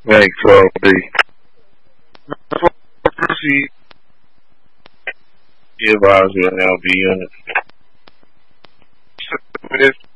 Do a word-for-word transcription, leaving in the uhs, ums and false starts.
Thanks, uh, the proceed. Be advised will now be unit.